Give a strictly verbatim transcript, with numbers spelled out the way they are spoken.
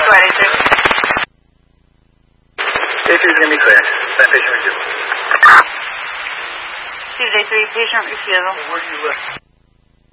ready to. Day three is going to be clear. That patient refusal. Tuesday three, patient refusal. Where do you live?